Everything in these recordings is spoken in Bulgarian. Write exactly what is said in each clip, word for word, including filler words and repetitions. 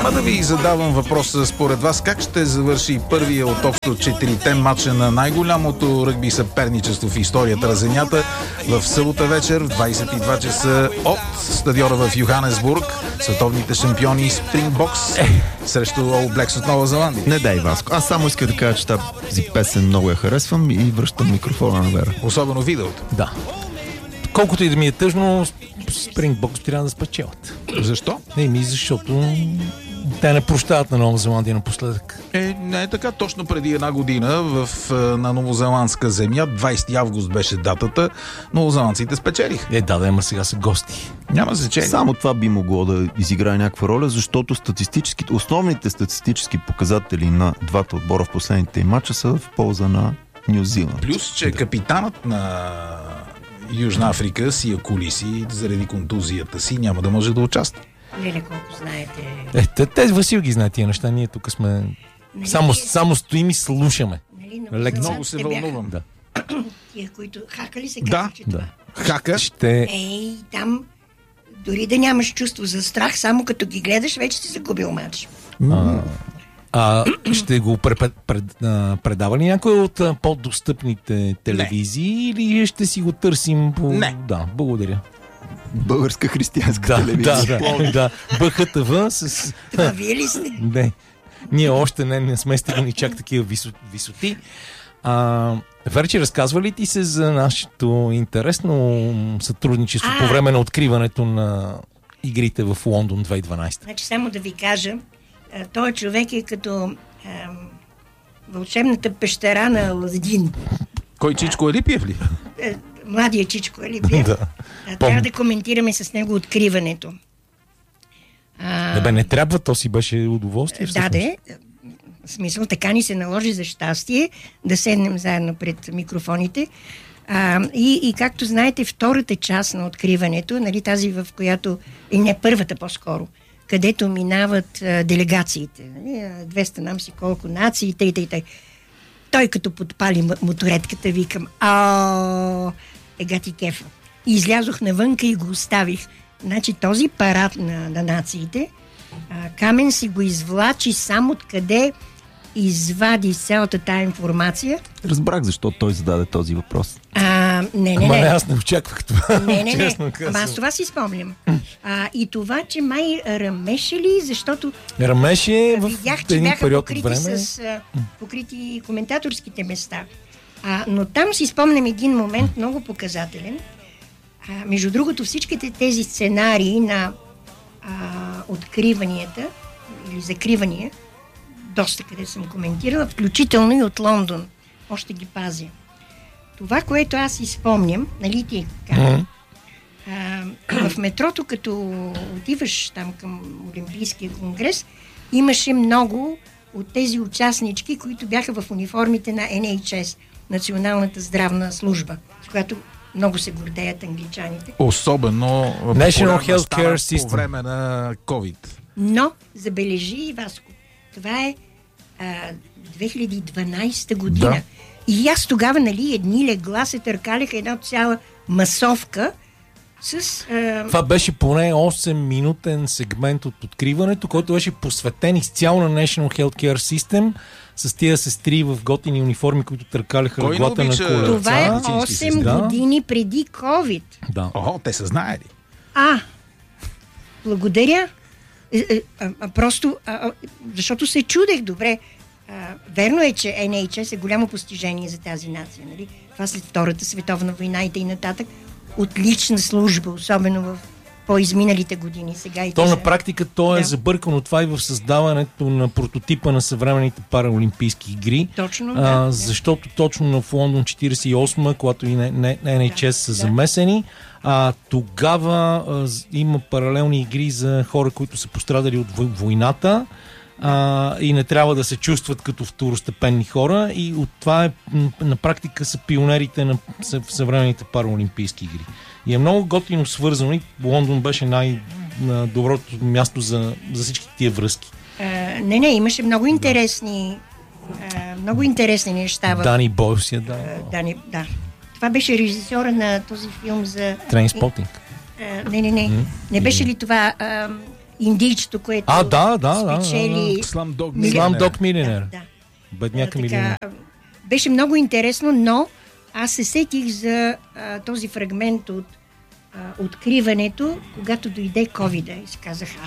Няма да ви задавам въпроса според вас как ще завърши първия от общо четирите матча на най-голямото ръгби съперничество в историята на Земята в събота вечер в двайсет и два часа от стадиона в Йоханесбург. Световните шампиони Спрингбокс е. срещу All Blacks от Нова Зеландия. Не дай, Васко. Аз само искам да кажа, че тази песен много я харесвам и връщам микрофона на Вера. Особено видеото. Да. Колкото и да ми е тъжно, Спрингбокс трябва да спечелят. Защо? Не ми, защото те не прощават на Нова Зеландия напоследък. Е, не е така. Точно преди една година в, на новозеландска земя, двайсети август беше датата, новозеландците спечелиха. Е, да, да, ама сега са гости. Няма значение. Само това би могло да изиграе някаква роля, защото статистически, основните статистически показатели на двата отбора в последните им мача са в полза на Ню Зеланд. Плюс, че да. Капитанът на Южна Африка, Сия Колиси, заради контузията си, няма да може да участва. Леле, колко знаете. Е, те, те Васил ги знае тия неща, ние тук сме... Нали, само, само стоим и слушаме. Нали, много се вълнувам. Да. Тия, които хака ли се да, казва, че да. това? Хака? Ще... Ей, там дори да нямаш чувство за страх, само като ги гледаш, вече си загубил матч. А, а, ще го пред, пред, предава ли някой от по-достъпните телевизии Не. или ще си го търсим по... Не. Да, благодаря. Българска християнска да, телевизия. Да, да, да. БХТВ с... Това вие ли сте? Не. Ние още не, не сме стигнали чак такива висоти. А, Верчи, разказва ли ти се за нашето интересно сътрудничество а, по време на откриването на игрите в Лондон две хиляди и дванайсета? Значи само да ви кажа, той човек е като а, вълшебната пещера на Аладин. Кой, Чичко Елипиев ли? Младия Чичко Елипиев. Да. Трябва да коментираме с него откриването. А, не бе, не трябва, то си беше удоволствие. Да, да. В смисъл, така ни се наложи за щастие да седнем заедно пред микрофоните. А, и, и както знаете, втората част на откриването, нали, тази в която, и не първата по-скоро, където минават а, делегациите. Нали, двеста нам си колко нации, тъй, тъй, тъй. Той като подпали моторетката, викам, ааа, ега ти кефа. И излязох навънка и го оставих. Значи този парад на, на нациите, а, Камен си го извлачи сам откъде извади цялата тая информация. Разбрах защо той зададе този въпрос. А, не, не, Ама не. не, аз не очаквах това. Не, не, не. Ама аз това си спомням. А, и това, че май ръмеше ли, защото ръмеше в видях, че един бяха период от покрити време. с а, покрити коментаторските места. А, но там си спомням един момент много показателен. А, между другото, всичките тези сценарии на а, откриванията или закривания, доста къде съм коментирала, включително и от Лондон. Още ги пазя. Това, което аз изпомням, нали ти казвам, mm-hmm. в метрото, като отиваш там към Олимпийския конгрес, имаше много от тези участнички, които бяха в униформите на Ен Ейч Ес, Националната здравна служба, с която много се гордеят англичаните. Особено National Healthcare System по време на COVID. Но, забележи, Васко, това е а, две хиляди и дванайсета година. Да. И аз тогава, нали, едни легла се търкаляха една цяла масовка с... А... Това беше поне осем-минутен сегмент от откриването, който беше посветен изцяло на National Healthcare System с тия сестри в готини униформи, които търкаляха леглата на колеца. Това е осем години преди COVID. Да. О, те са знаели. А, благодаря. А, а, просто, а, защото се чудех добре. А, верно е, че Ен Ейч Ес е голямо постижение за тази нация. Нали? Това след Втората световна война и т.н. нататък. Отлична служба, особено в по-изминалите години. Сега и то са... на практика то е да. забъркано това и в създаването на прототипа на съвременните параолимпийски игри. Точно, да, а, да. Защото точно в Лондон четирийсет и осма, когато и Ен Ейч Ес са да, замесени, а, тогава а, има паралелни игри за хора, които са пострадали от войната. А, и не трябва да се чувстват като второстепенни хора, и от това е, на практика са пионерите на съвременните параолимпийски игри. И е много готино свързано, и Лондон беше най-доброто място за, за всички тия връзки. А, не, не, имаше много интересни а, много интересни неща. Дани Бойл си е да. Дани, да. Това беше режисьора на този филм за... Трейнспотинг. Не, не, не. Mm-hmm. Не беше ли това... А, индийчето, което А, да, да, да, спечели... Слам-дог Слам-дог Милионер. Да. Бедняка А, милионер. така, беше много интересно, но аз се сетих за а, този фрагмент от а, откриването, когато дойде ковида и си казах, а,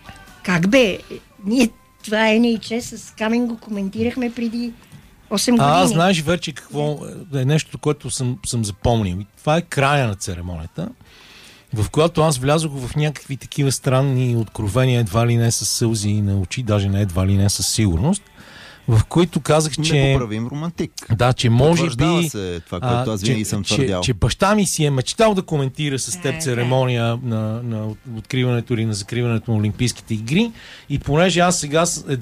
как бе, ние това Ен Ейч Ес с Камен го коментирахме преди осем години. А, аз знаеш вече какво е нещо, което съм, съм запомнил. Това е края на церемонията, в която аз влязох в някакви такива странни откровения, едва ли не с сълзи на очи, даже не едва ли не със сигурност, в които казах, че... Непоправим романтик. Да, че може Потвърждава би... се това, което аз винаги съм че, твърдял. Че, че баща ми си е мечтал да коментира с теб А, церемония на, на откриването или на закриването на Олимпийските игри и понеже аз сега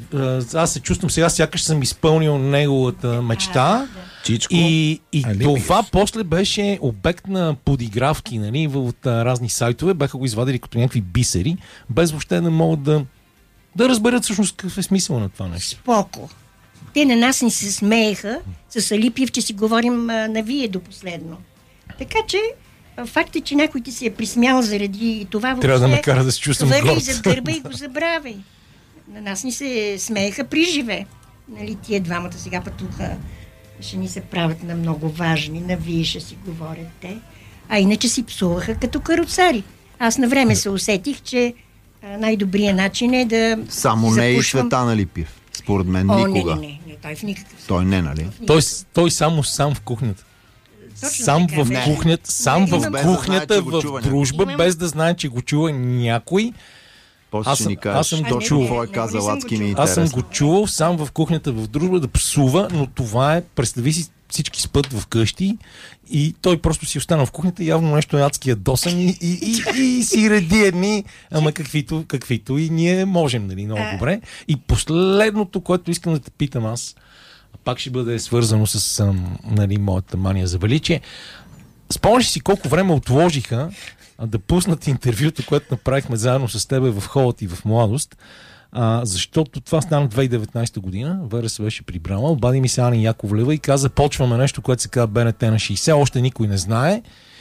аз се чувствам сега, сякаш съм изпълнил неговата мечта. Чичко. И, и Али, това биш. после беше обект на подигравки, нали, от а, разни сайтове, бяха го извадили като някакви бисери, без въобще да могат да, да разберат всъщност какъв е смисъл на това нещо. Споко. Те на нас ни се смееха, с Алипиев, че си говорим а, на вие до последно. Така че, а, факт е, че някой ти се е присмял заради това въобще. Трябва да ме кара да се чувствам хвърли горд. зад гърба и го забравяй. На нас ни се смееха при живе. Нали, тия двамата сега пътуха, ще ни се правят на много важни, на вие ще си говорят те. А иначе си псуваха като каруцари. Аз на време се усетих, че а, най-добрият начин е да Само си не и запушвам... Цветан Алипиев. Според мен О, никога. не, не, не, не, той в никакъв Той не, нали? Той, той само сам в кухнята. Точно Сам така, в не. кухнята, сам Не, в имам- Без да знае, кухнята, че го в чува дружба, някой. без да знае, че го чува някой. После Аз ще съм- ни аз кажеш съм точно чул. какво е Не, казал не съм го Адски ми е чул. Аз съм интересно. го чувал сам в кухнята в дружба да псува, но това е, представи си, всички спът в къщи и той просто си остана в кухнята, явно нещо е адски ядосан и, и, и, и си реди едни, ама каквито, каквито и ние можем, нали, много добре. И последното, което искам да те питам аз, а пак ще бъде свързано с ам, нали, моята мания за величие. Спомняш си колко време отложиха а, да пуснат интервюто, което направихме заедно с тебе в Холът и в Младост, а, защото това стана две хиляди и деветнадесета година, Вера се беше прибрала, обади ми се Ани Яковлева и каза, почваме нещо, което се казва Б Н Т на шейсет, още никой не знае.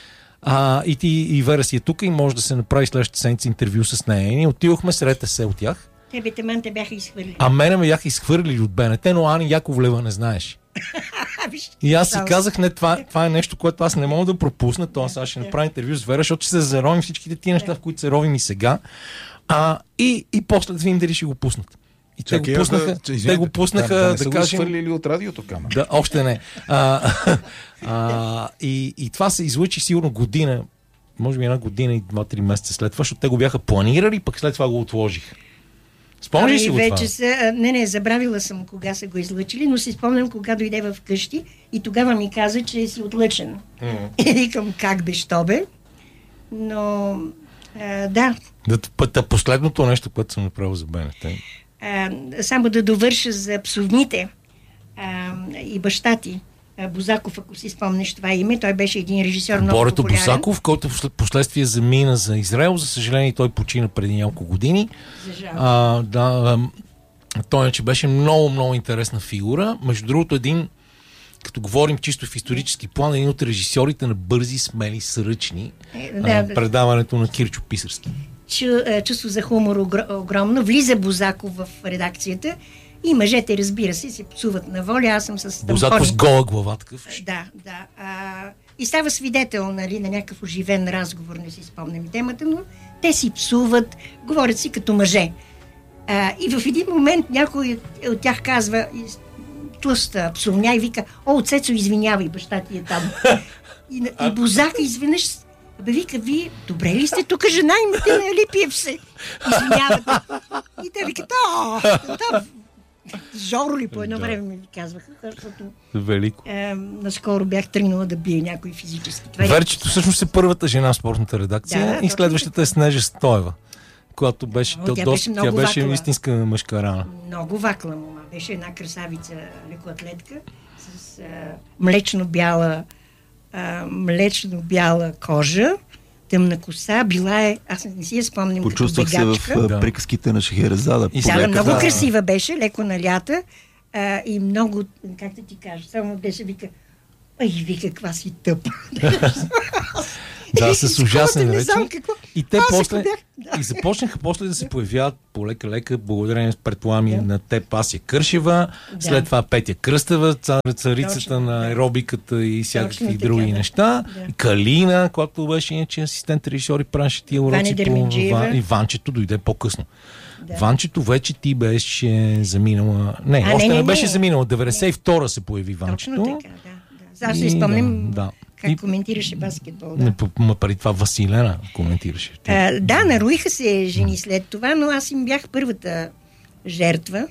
А, и ти и Вера си е тук и може да се направи следващата седмица интервю с нея. И ние отидохме, сред се от тях. Тебе теман те бяха изхвърлили. А мене ме бяха изхвърлили от Б Н Т, но Ани Яковлева не знаеш. А, виж, И аз си само- казах, не, това, това е нещо, което аз не мога да пропусна. То аз ще направя интервю с Вера, защото ще се заровим всичките тия неща, в които се ровим и сега. А, и, и после да видим дали ще го пуснат. И те Чакай, го пуснаха, да, че, те извинете, го пуснаха, да, да, да, не са го кажем... изхвърлили от радиото, кама. Да, още не. А, а, и, и това се излъчи сигурно година, може би една година и два-три месеца след това, защото те го бяха планирали, пък след това го отложиха. Спомняш ли си го Ами, това? вече са, не, не, забравила съм кога са го излъчили, но си спомням кога дойде в къщи и тогава ми каза, че си отлъчен. И викам, как бе, що бе? Но, а, да, Да, пъта, последното нещо, което съм направил за Б Н Т. а, само да довърша за псовните а, и баща ти, а, Бозаков, ако си спомнеш това име, той беше един режисьор много Борето популярен. Босаков, който в последствие замина за Израел. За съжаление, той почина преди няколко години. За жал. А, да, а, той иначе беше много, много интересна фигура. Между другото, един, като говорим чисто в исторически план, един от режисьорите на Бързи, смели, сръчни. Е, а, да, предаването на Кирчо Писарски. чу, а, чувство за хумор огр- огромно. Влиза Бозаков в редакцията и мъжете, разбира се, се псуват на воля. Аз съм с Бозаков с гола глава такъв. Да, да. А, и става свидетел, нали, на някакъв оживен разговор, не си спомням и темата, но те си псуват, говорят си като мъже. А, и в един момент някой от тях казва, из- тлъста псовня и вика, о, Цецо, извинявай, баща ти е там. И, на- и Бозака изведнъж, бе, вика, вие добре ли сте тук, жена имате на Алипиев се? Извинявате. И те викат, о, да, Жоро ли по едно Да. време ми казваха, защото Велико. е, наскоро бях тръгнала да бия някой физически. Това е- Верчето всъщност е първата жена в спортната редакция Да, да, и точно следващата е Снежа Стоева, която беше, О, тя, тя доста, беше много тя беше вакла. истинска мъжка рана. Много вакла мома. Беше една красавица лекоатлетка с а, млечно-бяла а, млечно-бяла кожа, тъмна коса, била е, аз не си я спомням Почувствах като се в бегачка. а, Да. приказките на Шехерезада. И Да, Лека, много да. красива беше, леко налята а, и много, как да ти кажа, само беше вика, ай, ви каква си тъпа. Да, с ужасен не знам реч. какво. И те Аз после... ако бях- да. И започнаха после да се появяват по лека-лека, благодарение, предполагам, Да. на те Пася Кършева, Да. след това Петя Кръстева, цар, царицата Точно, на да. аеробиката и всякакви Точно така, други да. неща. Да. Калина, която беше иначе асистент режисьор и правеше тия Ваня уроци по... Дерменджиева. Ва- И Ванчето дойде по-късно. Да. Ванчето вече ти беше заминала... Не, А, още не, не, не, беше не. заминала. деветдесет и втора се появи Ванчето. Точно така, да. да. Аз И си спомням да, да. как И- коментираше баскетбол. Не, Да. п- ма преди това Василена коментираше. Ти- А, да, наруиха се жени след това, но аз им бях първата жертва.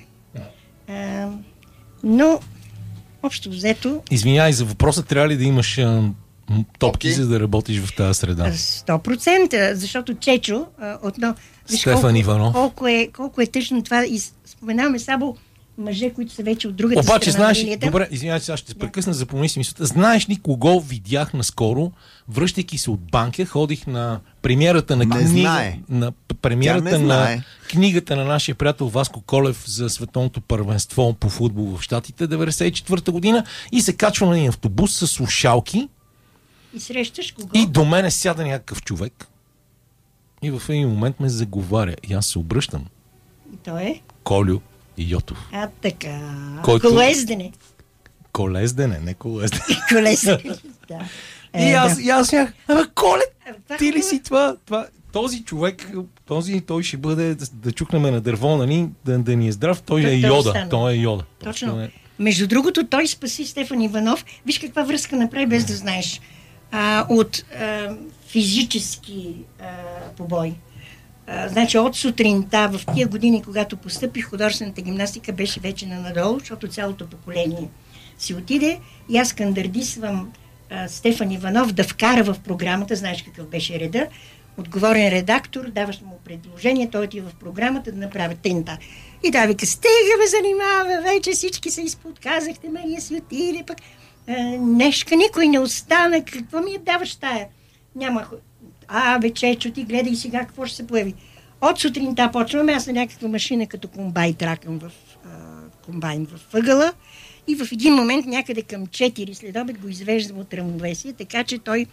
А, но, общо взето, Извинявай за въпроса, трябва ли да имаш а, м, топки, Топки? за да работиш в тази среда? сто процента, защото Чечо, а, отново, виж Стефан колко, Иванов. колко, е, колко е тъжно това и с- споменаваме само мъже, които са вече от другата Обаче, страна знаеш, на линията. добре, извинявай, сега ще се прекъсна за помисли мисълта. Знаеш ли кого видях наскоро, връщайки се от банка, ходих на премиерата на Не книга, знае. на п- премиерата Тя не на знае. книгата на нашия приятел Васко Колев за световното първенство по футбол в Щатите деветдесет и четвърта година и се качвам на един автобус с слушалки И срещаш кого? и до мене сяда някакъв човек и в един момент ме заговаря и аз се обръщам. И той е. Колю Йотов. А, така. Който- Колездене. Колездене, не колездене. Колездене. Да. И Е, аз, да. и аз нях, ама Колет, А, това ти ли хубаво. си това, това? Този човек, този, той ще бъде, да, да чукнем на дърво, нали, да, да ни е здрав, той Той- е той Йода. остана. Той е Йода. Точно. Просто е- Между другото, той спаси Стефан Иванов. Виж каква връзка направи, без да знаеш. А, от а, физически а, побой. А, значи от сутринта, в тия години, когато постъпи художествената гимнастика, беше вече на надолу, защото цялото поколение си отиде. И аз кандардисвам а, Стефан Иванов да вкара в програмата, знаеш какъв беше реда, отговорен редактор, даваш му предложение, той отива в програмата да направи тента. И да вика, стига ме занимава, вече всички се изподказахте, Мария си отиде, пък а, днешка никой не остана, какво ми я даваш тая? Няма. ху- А, бе, Чечо, ти гледай сега какво ще се появи. От сутринта почваме, аз на някаква машина като комбай тракам в а, комбайн в ъгъла и в един момент някъде към четири след обед го извеждам от равновесие, така че той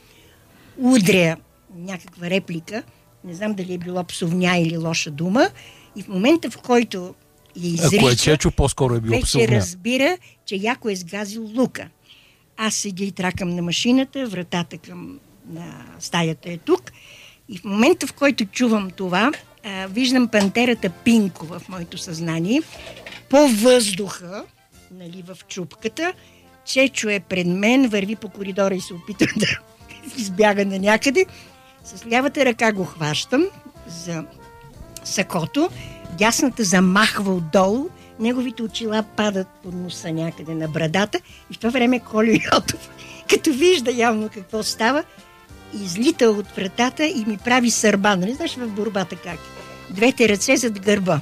удря някаква реплика, не знам дали е било псовня или лоша дума, и в момента, в който я изрича, Ако е Чечо, по-скоро е било вече псовня. разбира, че яко е сгазил лука. Аз седя и тракам на машината, вратата към на стаята е тук. И в момента, в който чувам това, а, виждам пантерата Пинко в моето съзнание. По въздуха, нали, в чупката, Чечо е пред мен, върви по коридора и се опитва да избяга на някъде. С лявата ръка го хващам за сакото, дясната замахва отдолу, неговите очила падат под носа някъде на брадата и в това време Колю Йотов, като вижда явно какво става, излита от вратата и ми прави сърба. Нали знаеш в борбата как? Двете ръце зад гърба.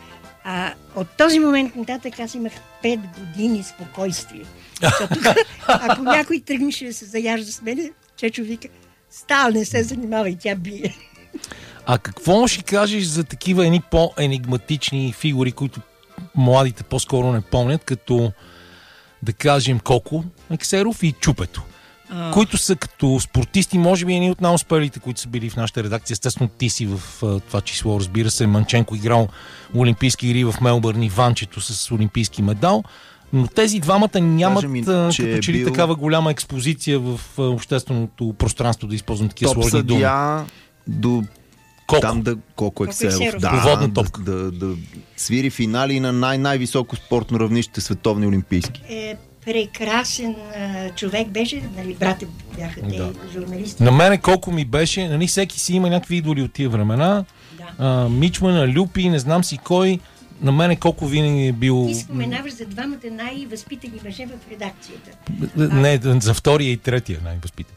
А от този момент нататък аз имах пет години спокойствие. Защото ако някой тръгнеше да се заяжда с мене, Чечо вика, стал, не се занимава и тя бие. А какво ще кажеш за такива едни по-енигматични фигури, които младите по-скоро не помнят, като да кажем Коко Ексеров и Чупето, А. които са като спортисти, може би едни от най-успелите, които са били в нашата редакция. Естествено, ти си в а, това число, разбира се, Манченко играл олимпийски игри в Мелбърн и Ванчето с олимпийски медал. Но тези двамата нямат ми, а, че като е че ли бил такава голяма експозиция в а, общественото пространство, да използвам такива топ сложни думи. съдия до Колко? там да колко Ексеров, Ексеров. да, Проводна да, топка. да, да свири финали на най-най-високо спортно равнище световни олимпийски. Е, прекрасен а, човек беше, нали, брате бяха те Да. журналисти. На мене колко ми беше, нали, всеки си има някакви идоли от тия времена. Да. А, Мичмана, Люпи, не знам си кой. На мене колко винаги е бил... Ти споменаваш за двамата най-възпитани мъже в редакцията. Не, за втория и третия най-възпитан.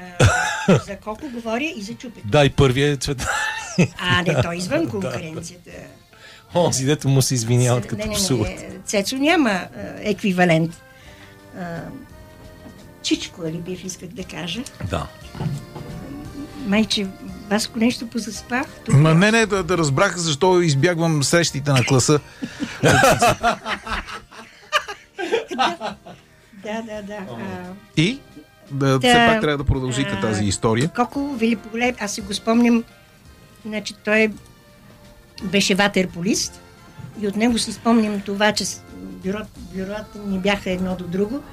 А, за колко говоря и за Чупето. Да, и първия е Цветан. А, не, той извън конкуренцията. Онзи, дето му се извиняват Не, като не, псуват. не, Цецо няма а, еквивалент. А, Чичко, ли бих исках да кажа. Да. Майче, Васко нещо позаспах. Тук Ма не, не, да, да разбрах защо избягвам срещите на класа. Да, да, да. А, И? Да, Та, все пак трябва да продължите а, тази история. Коко великолеп, аз си го спомням, значи той беше ватерполист и от него си спомням това, че бюро, бюрата ни бяха едно до друго.